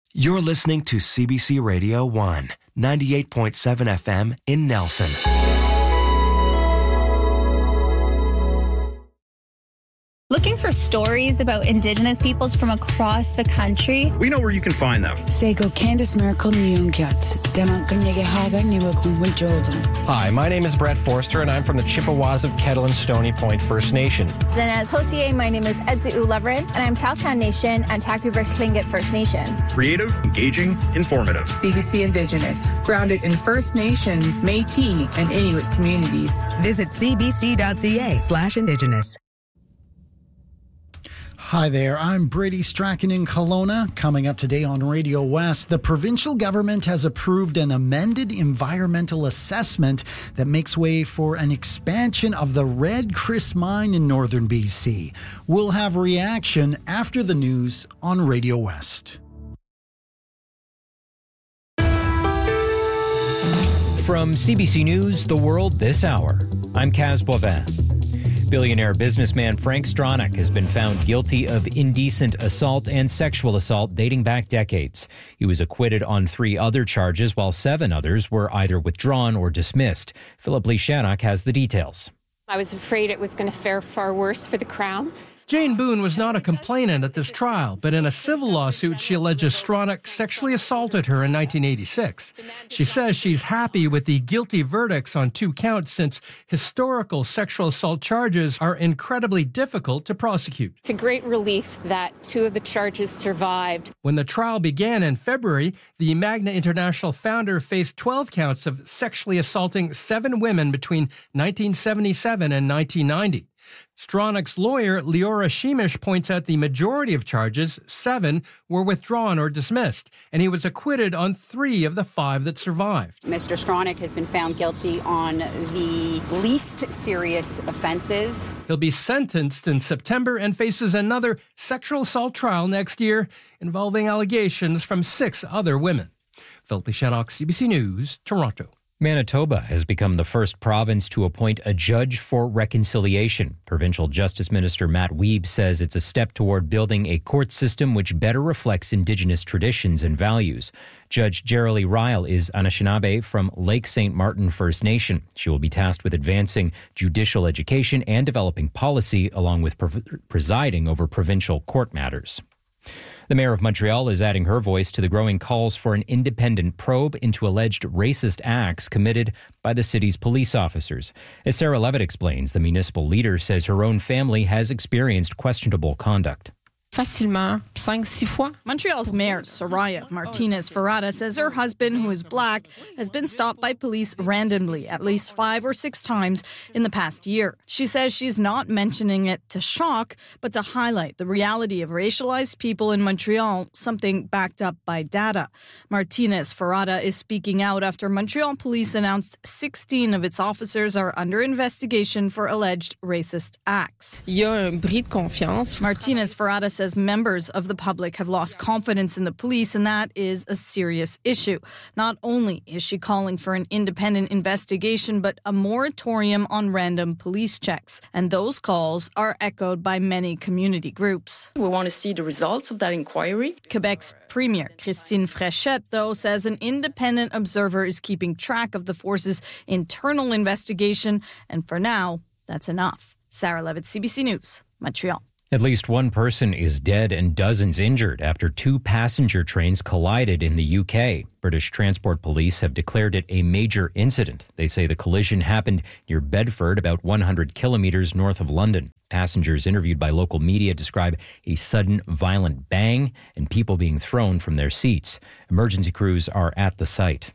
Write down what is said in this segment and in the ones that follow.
You're listening to CBC Radio 1, 98.7 FM in Nelson. Looking for stories about Indigenous peoples from across the country? We know where you can find them. Sego Candice Miracle Hi, my name is Brett Forster, and I'm from the Chippewas of Kettle and Stony Point First Nation. Zinez Hotier, my name is Edziu Leverin, and I'm Tahltan Nation and Taku-Versh Tlingit First Nations. Creative, engaging, informative. CBC Indigenous, grounded in First Nations, Métis, and Inuit communities. Visit cbc.ca/Indigenous. Hi there, I'm Brady Strachan in Kelowna. Coming up today on Radio West, the provincial government has approved an amended environmental assessment that makes way for an expansion of the Red Chris mine in northern BC. We'll have reaction after the news on Radio West. From CBC News, The World This Hour, I'm Kaz Boivin. Billionaire businessman Frank Stronach has been found guilty of indecent assault and sexual assault dating back decades. He was acquitted on 3 other charges, while 7 others were either withdrawn or dismissed. Philip Lishannock has the details. I was afraid it was going to fare far worse for the Crown. Jane Boone was not a complainant at this trial, but in a civil lawsuit, she alleges Stronach sexually assaulted her in 1986. She says she's happy with the guilty verdicts on 2 counts since historical sexual assault charges are incredibly difficult to prosecute. It's a great relief that 2 of the charges survived. When the trial began in February, the Magna International founder faced 12 counts of sexually assaulting 7 women between 1977 and 1990. Stronach's lawyer, Leora Sheemish, points out the majority of charges, 7, were withdrawn or dismissed, and he was acquitted on 3 of the 5 that survived. Mr. Stronach has been found guilty on the least serious offenses. He'll be sentenced in September and faces another sexual assault trial next year involving allegations from 6 other women. Philip Lishannock, CBC News, Toronto. Manitoba has become the first province to appoint a judge for reconciliation. Provincial Justice Minister Matt Wiebe says it's a step toward building a court system which better reflects Indigenous traditions and values. Judge Jerilee Ryle is Anishinaabe from Lake St. Martin First Nation. She will be tasked with advancing judicial education and developing policy, along with presiding over provincial court matters. The mayor of Montreal is adding her voice to the growing calls for an independent probe into alleged racist acts committed by the city's police officers. As Sarah Levitt explains, the municipal leader says her own family has experienced questionable conduct. Facilement 5-6 fois. Montreal's mayor, Soraya Martinez-Ferrada, says her husband, who is black, has been stopped by police randomly at least 5 or 6 times in the past year. She says she's not mentioning it to shock, but to highlight the reality of racialized people in Montreal, something backed up by data. Martinez-Ferrada is speaking out after Montreal police announced 16 of its officers are under investigation for alleged racist acts. Il y a un bris de confiance. Martinez-Ferrada says members of the public have lost confidence in the police, and that is a serious issue. Not only is she calling for an independent investigation, but a moratorium on random police checks. And those calls are echoed by many community groups. We want to see the results of that inquiry. Quebec's Premier Christine Fréchette, though, says an independent observer is keeping track of the force's internal investigation, and for now, that's enough. Sarah Levitt, CBC News, Montreal. At least 1 person is dead and dozens injured after 2 passenger trains collided in the UK. British Transport Police have declared it a major incident. They say the collision happened near Bedford, about 100 kilometres north of London. Passengers interviewed by local media describe a sudden, violent bang and people being thrown from their seats. Emergency crews are at the site.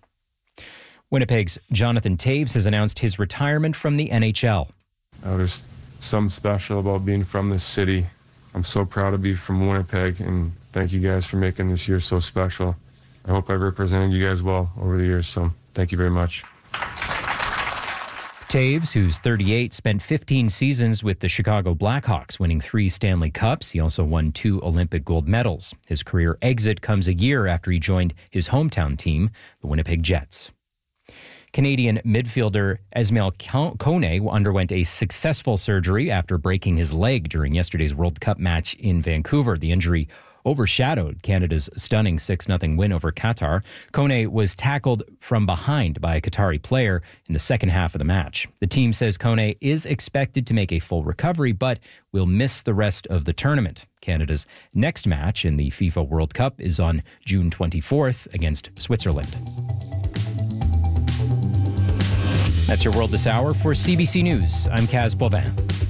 Winnipeg's Jonathan Toews has announced his retirement from the NHL. There's something special about being from this city. I'm so proud to be from Winnipeg, and thank you guys for making this year so special. I hope I've represented you guys well over the years, so thank you very much. Toews, who's 38, spent 15 seasons with the Chicago Blackhawks, winning 3 Stanley Cups. He also won 2 Olympic gold medals. His career exit comes a year after he joined his hometown team, the Winnipeg Jets. Canadian midfielder Esmail Kone underwent a successful surgery after breaking his leg during yesterday's World Cup match in Vancouver. The injury overshadowed Canada's stunning 6-0 win over Qatar. Kone was tackled from behind by a Qatari player in the second half of the match. The team says Kone is expected to make a full recovery, but will miss the rest of the tournament. Canada's next match in the FIFA World Cup is on June 24th against Switzerland. That's your World This Hour. For CBC News, I'm Kaz Bovin.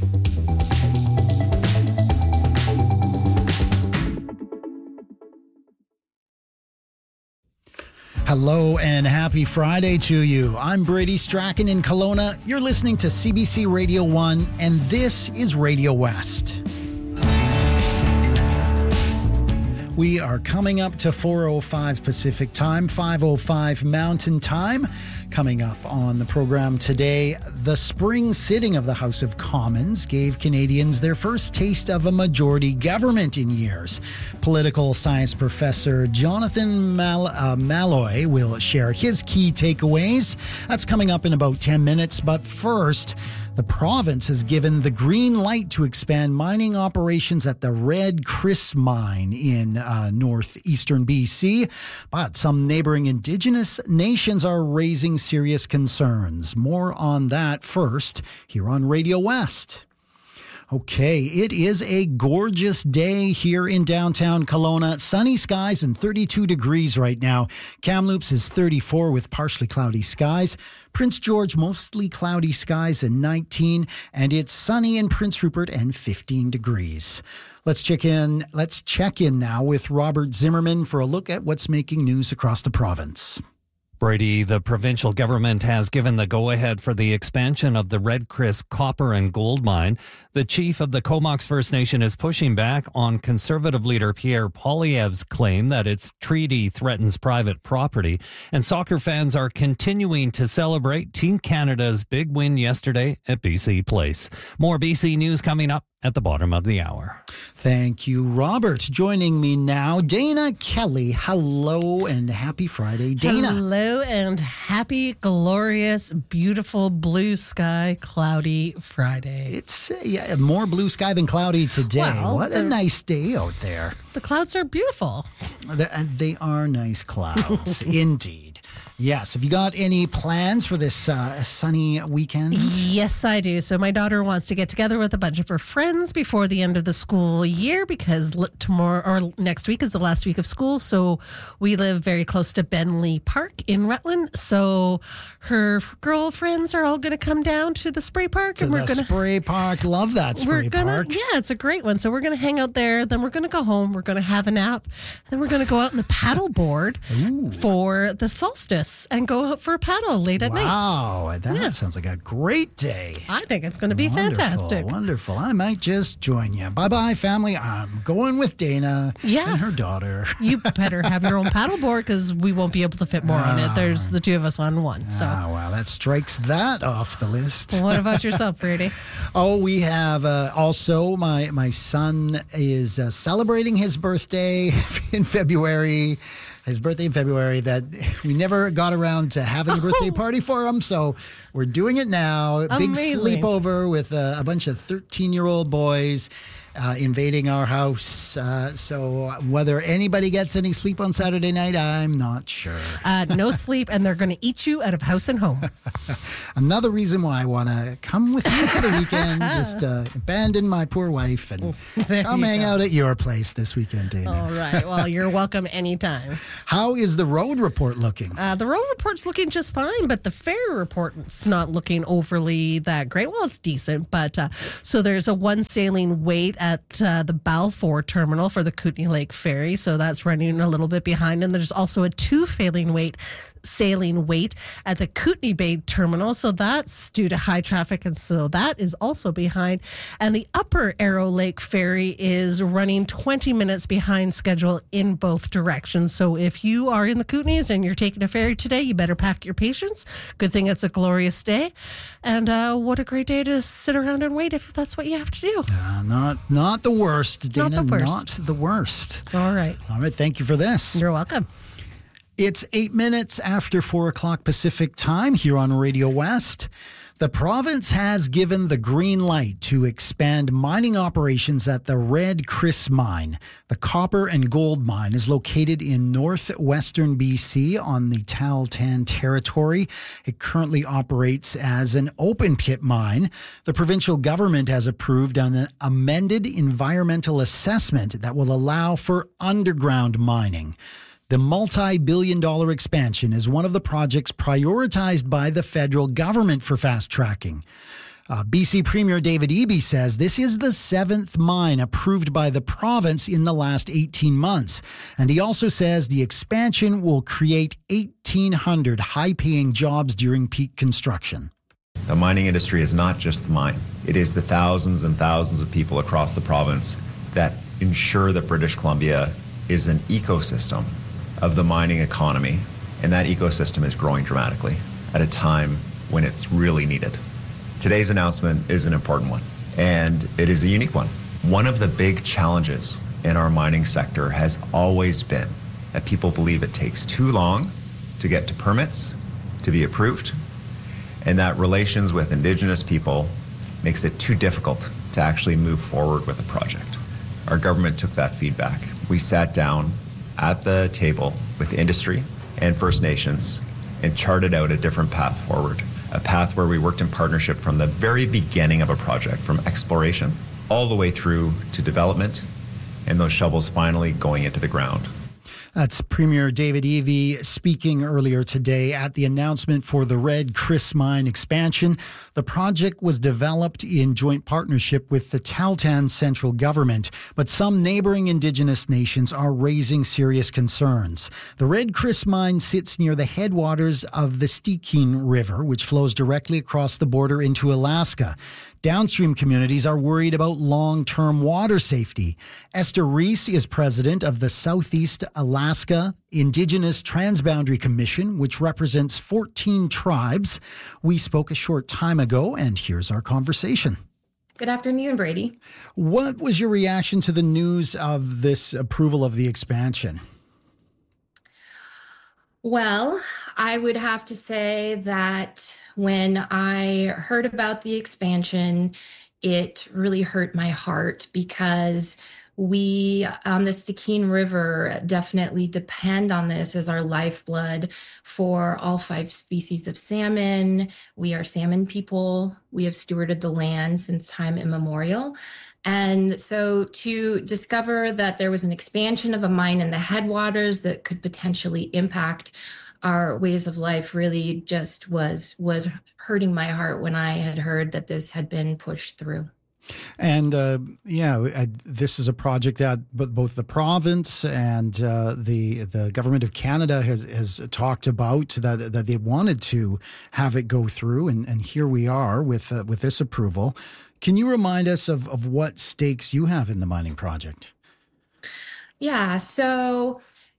Hello and happy Friday to you. I'm Brady Strachan in Kelowna. You're listening to CBC Radio 1, and this is Radio West. We are coming up to 4:05 Pacific Time, 5:05 Mountain Time. Coming up on the program today, the spring sitting of the House of Commons gave Canadians their first taste of a majority government in years. Political science professor Jonathan Malloy will share his key takeaways. That's coming up in about 10 minutes. But first, the province has given the green light to expand mining operations at the Red Chris mine in northeastern BC. But some neighboring Indigenous nations are raising serious concerns. More on that first here on Radio West. Okay, it is a gorgeous day here in downtown Kelowna. Sunny skies and 32 degrees right now. Kamloops is 34 with partially cloudy skies. Prince George, mostly cloudy skies and 19. And it's sunny in Prince Rupert and 15 degrees. Let's check in now with Robert Zimmerman for a look at what's making news across the province. Brady, the provincial government has given the go-ahead for the expansion of the Red Chris copper and gold mine. The chief of the Comox First Nation is pushing back on Conservative leader Pierre Poilievre's claim that its treaty threatens private property. And soccer fans are continuing to celebrate Team Canada's big win yesterday at BC Place. More BC news coming up at the bottom of the hour. Thank you, Robert. Joining me now, Dana Kelly. Hello and happy Friday, Dana. Hello and happy, glorious, beautiful, blue sky, cloudy Friday. It's more blue sky than cloudy today. Well, what a nice day out there. The clouds are beautiful. They are nice clouds, indeed. Yes. Have you got any plans for this sunny weekend? Yes, I do. So my daughter wants to get together with a bunch of her friends before the end of the school year because tomorrow or next week is the last week of school. So we live very close to Bentley Park in Rutland. So her girlfriends are all going to come down to the spray park. Spray park. Love that spray park. Yeah, it's a great one. So we're going to hang out there. Then we're going to go home. We're going to have a nap. Then we're going to go out in the paddle board for the solstice and go out for a paddle late at night. Wow, that sounds like a great day. I think it's going to be fantastic. Wonderful. I might just join you. Bye-bye, family. I'm going with Dana and her daughter. You better have your own paddle board because we won't be able to fit more on it. There's the two of us on one. So. Wow, that strikes that off the list. What about yourself, Brady? We have also my son is celebrating his birthday in February. His birthday in February that we never got around to having a birthday party for him. So we're doing it now. Amazing. Big sleepover with a bunch of 13-year-old boys invading our house. So whether anybody gets any sleep on Saturday night, I'm not sure. No sleep, and they're going to eat you out of house and home. Another reason why I want to come with you for the weekend, just abandon my poor wife and come hang out at your place this weekend, Dana. All right. Well, you're welcome anytime. How is the road report looking? The road report's looking just fine, but the ferry report's not looking overly that great. Well, it's decent, but so there's a one sailing wait at the Balfour terminal for the Kootenay Lake Ferry, so that's running a little bit behind. And there's also a two sailing wait at the Kootenay Bay terminal, so that's due to high traffic, and so that is also behind. And the Upper Arrow Lake Ferry is running 20 minutes behind schedule in both directions. So if you are in the Kootenays and you're taking a ferry today, you better pack your patience. Good thing it's a glorious day, and what a great day to sit around and wait if that's what you have to do. Not the worst, Dana. Not the worst. All right. Thank you for this. You're welcome. It's 8 minutes after 4 o'clock Pacific time here on Radio West. The province has given the green light to expand mining operations at the Red Chris mine. The copper and gold mine is located in northwestern BC on the Tahltan territory. It currently operates as an open pit mine. The provincial government has approved an amended environmental assessment that will allow for underground mining. The multi-billion-dollar expansion is one of the projects prioritized by the federal government for fast-tracking. BC Premier David Eby says this is the 7th mine approved by the province in the last 18 months. And he also says the expansion will create 1,800 high-paying jobs during peak construction. The mining industry is not just the mine. It is the thousands and thousands of people across the province that ensure that British Columbia is an ecosystem of the mining economy, and that ecosystem is growing dramatically at a time when it's really needed. Today's announcement is an important one, and it is a unique one. One of the big challenges in our mining sector has always been that people believe it takes too long to get to permits, to be approved, and that relations with Indigenous people makes it too difficult to actually move forward with a project. Our government took that feedback. We sat down at the table with industry and First Nations and charted out a different path forward, a path where we worked in partnership from the very beginning of a project, from exploration all the way through to development, and those shovels finally going into the ground. That's Premier David Eby speaking earlier today at the announcement for the Red Chris mine expansion. The project was developed in joint partnership with the Tahltan central government, but some neighboring Indigenous nations are raising serious concerns. The Red Chris mine sits near the headwaters of the Stikine River, which flows directly across the border into Alaska. Downstream communities are worried about long-term water safety. Esther Reese is president of the Southeast Alaska Indigenous Transboundary Commission, which represents 14 tribes. We spoke a short time ago, and here's our conversation. Good afternoon, Brady. What was your reaction to the news of this approval of the expansion? Well, I would have to say that when I heard about the expansion, it really hurt my heart because we on the Stikine River definitely depend on this as our lifeblood for all 5 species of salmon. We are salmon people. We have stewarded the land since time immemorial. And so to discover that there was an expansion of a mine in the headwaters that could potentially impact our ways of life really just was hurting my heart when I had heard that this had been pushed through. And this is a project that both the province and the government of Canada has talked about that they wanted to have it go through, and here we are with this approval. Can you remind us of what stakes you have in the mining project? Yeah, so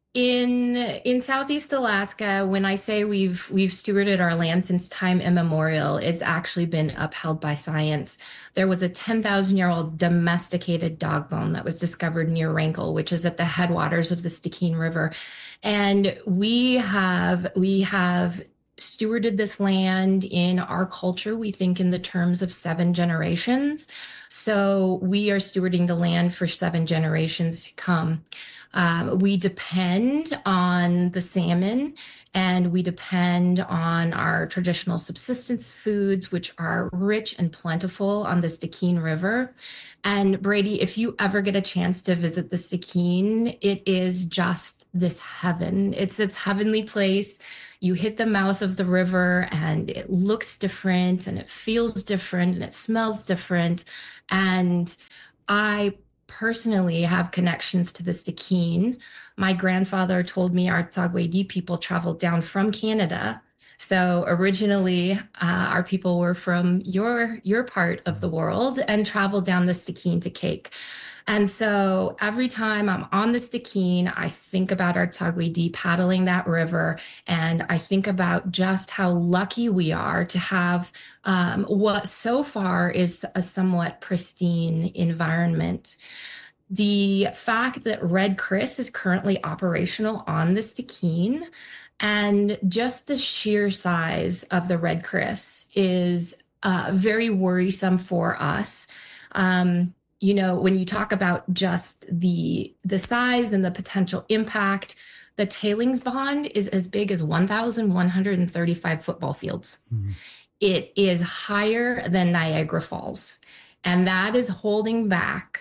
in Southeast Alaska, when I say we've stewarded our land since time immemorial, it's actually been upheld by science. There was a 10,000-year-old domesticated dog bone that was discovered near Rankle, which is at the headwaters of the Stikine River, and we have stewarded this land in our culture. We think in the terms of 7 generations. So we are stewarding the land for 7 generations to come. We depend on the salmon, and we depend on our traditional subsistence foods, which are rich and plentiful on the Stikine River. And Brady, if you ever get a chance to visit the Stikine, it is just this heaven. It's this heavenly place. You hit the mouth of the river and it looks different and it feels different and it smells different. And I personally have connections to the Stikine. My grandfather told me our Tsagwedi people traveled down from Canada. So originally, our people were from your part of the world and traveled down the Stikine to Cake. And so every time I'm on the Stikine, I think about our Tsagwedi paddling that river, and I think about just how lucky we are to have what so far is a somewhat pristine environment. The fact that Red Chris is currently operational on the Stikine, and just the sheer size of the Red Chris is very worrisome for us. When you talk about just the size and the potential impact, the tailings pond is as big as 1,135 football fields. Mm-hmm. It is higher than Niagara Falls, and that is holding back.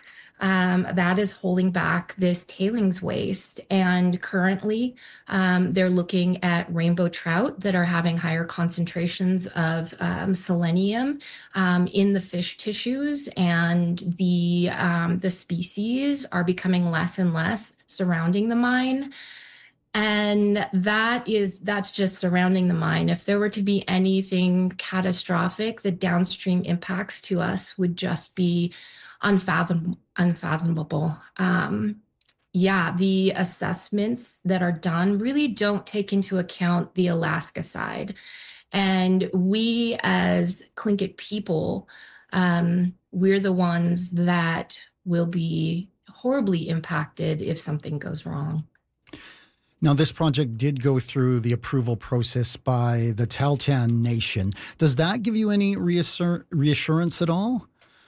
This tailings waste. And currently, they're looking at rainbow trout that are having higher concentrations of selenium in the fish tissues, and the species are becoming less and less surrounding the mine. And that's just surrounding the mine. If there were to be anything catastrophic, the downstream impacts to us would just be unfathomable. The assessments that are done really don't take into account the Alaska side. And we as Tlingit people, we're the ones that will be horribly impacted if something goes wrong. Now, this project did go through the approval process by the Tahltan Nation. Does that give you any reassurance at all?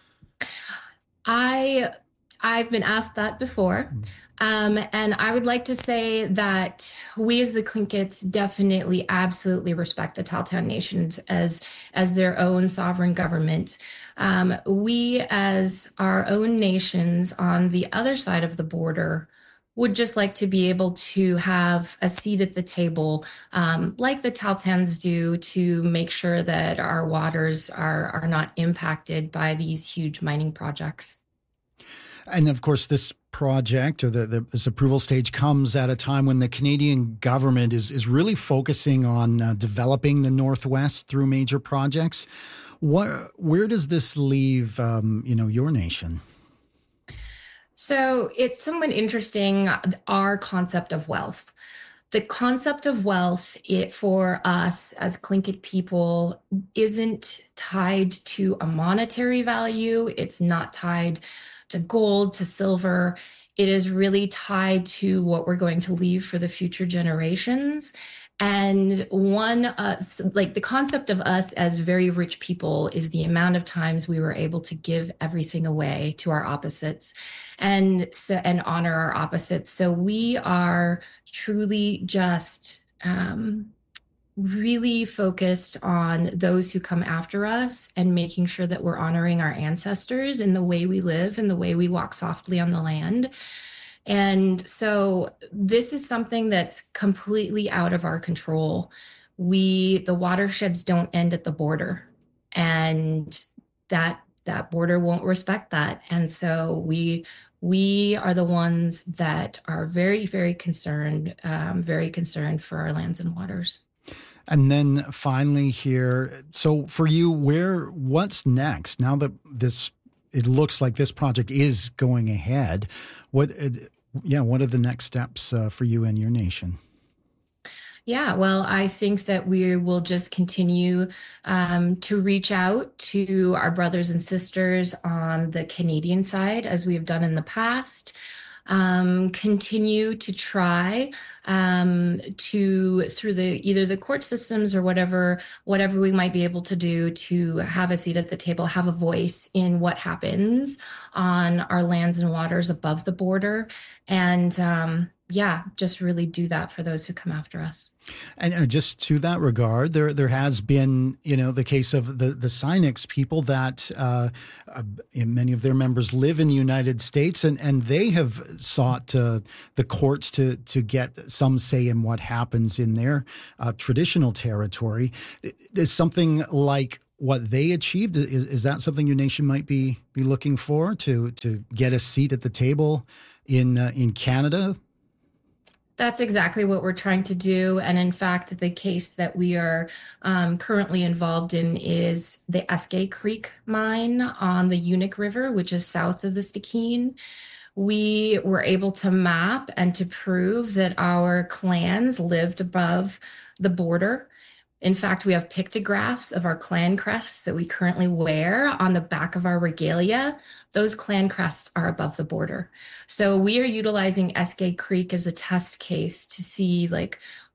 I've been asked that before. And I would like to say that we as the Tlinkits definitely absolutely respect the Tahltan Nations as their own sovereign government. We as our own nations on the other side of the border would just like to be able to have a seat at the table, like the Tahltans do, to make sure that our waters are not impacted by these huge mining projects. And of course, this project or this approval stage comes at a time when the Canadian government is really focusing on developing the Northwest through major projects. Where does this leave, your nation? So it's somewhat interesting, our concept of wealth. The concept of wealth, for us as Tlingit people, isn't tied to a monetary value. It's not tied to gold, to silver. It is really tied to what we're going to leave for the future generations. And the concept of us as very rich people is the amount of times we were able to give everything away to our opposites and honor our opposites. So we are truly just really focused on those who come after us and making sure that we're honoring our ancestors in the way we live and the way we walk softly on the land. And so this is something that's completely out of our control. The watersheds don't end at the border, and that border won't respect that. And so we are the ones that are very, very concerned for our lands and waters. And then finally here, so for you, what's next? Now that it looks like this project is going ahead, what are the next steps for you and your nation? Yeah, well, I think that we will just continue to reach out to our brothers and sisters on the Canadian side, as we have done in the past. Continue to try through either the court systems or whatever we might be able to do to have a seat at the table, have a voice in what happens on our lands and waters above the border, and just really do that for those who come after us. And just to that regard, there has been, the case of the Synex people that many of their members live in the United States, and they have sought the courts to get some say in what happens in their traditional territory. Is something like what they achieved, is that something your nation might be looking for, to get a seat at the table in Canada? That's exactly what we're trying to do. And in fact, the case that we are currently involved in is the Eskay Creek mine on the Unic River, which is south of the Stikine. We were able to map and to prove that our clans lived above the border. In fact, we have pictographs of our clan crests that we currently wear on the back of our regalia. Those clan crests are above the border. So we are utilizing Eskay Creek as a test case to see,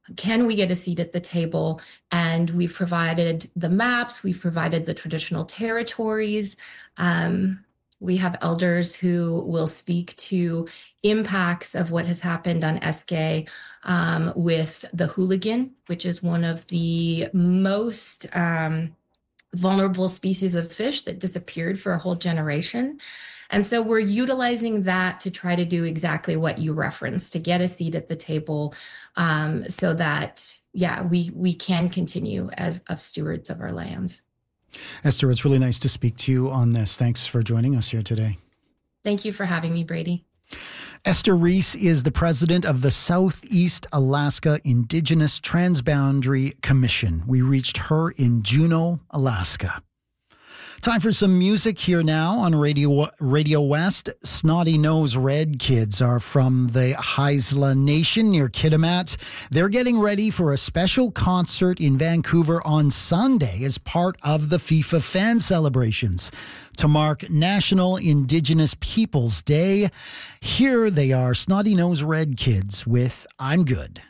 can we get a seat at the table? And we've provided the maps, we've provided the traditional territories. We have elders who will speak to impacts of what has happened on Eskay with the hooligan, which is one of the most vulnerable species of fish that disappeared for a whole generation. And so we're utilizing that to try to do exactly what you referenced, to get a seat at the table so that, we can continue as stewards of our lands. Esther, it's really nice to speak to you on this. Thanks for joining us here today. Thank you for having me, Brady. Esther Reese is the president of the Southeast Alaska Indigenous Transboundary Commission. We reached her in Juneau, Alaska. Time for some music here now on Radio West. Snotty Nose Red Kids are from the Haisla Nation near Kitimat. They're getting ready for a special concert in Vancouver on Sunday as part of the FIFA fan celebrations to mark National Indigenous Peoples Day. Here they are, Snotty Nose Red Kids with I'm Good.